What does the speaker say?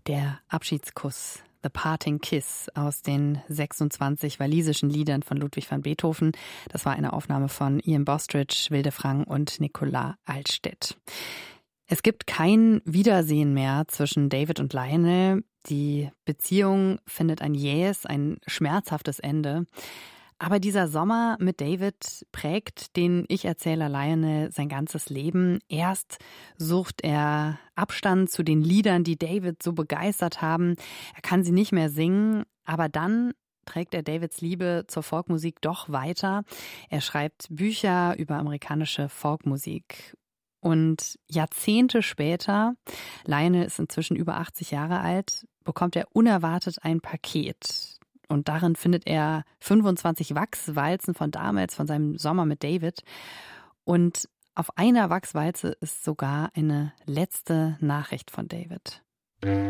Der Abschiedskuss, The Parting Kiss aus den 26 walisischen Liedern von Ludwig van Beethoven. Das war eine Aufnahme von Ian Bostridge, Wilde Frank und Nicolas Altstedt. Es gibt kein Wiedersehen mehr zwischen David und Lionel. Die Beziehung findet ein jähes, ein schmerzhaftes Ende. Aber dieser Sommer mit David prägt den Ich-Erzähler Lionel sein ganzes Leben. Erst sucht er Abstand zu den Liedern, die David so begeistert haben. Er kann sie nicht mehr singen, aber dann trägt er Davids Liebe zur Folkmusik doch weiter. Er schreibt Bücher über amerikanische Folkmusik. Und Jahrzehnte später, Lionel ist inzwischen über 80 Jahre alt, bekommt er unerwartet ein Paket. Und darin findet er 25 Wachswalzen von damals, von seinem Sommer mit David. Und auf einer Wachswalze ist sogar eine letzte Nachricht von David.